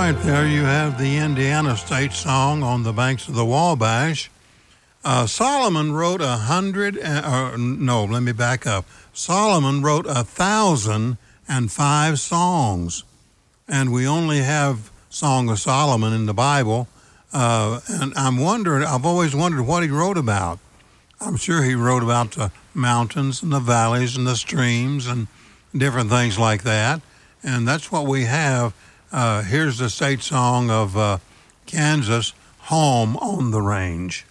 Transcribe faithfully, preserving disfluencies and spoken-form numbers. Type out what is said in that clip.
right, there you have the Indiana State Song on the banks of the Wabash. Uh, Solomon wrote a hundred, uh, no, let me back up. Solomon wrote a thousand and five songs, and we only have Song of Solomon in the Bible. Uh, and I'm wondering, I've always wondered what he wrote about. I'm sure he wrote about the mountains and the valleys and the streams and different things like that. And that's what we have. Uh, here's the state song of uh, Kansas, Home on the Range.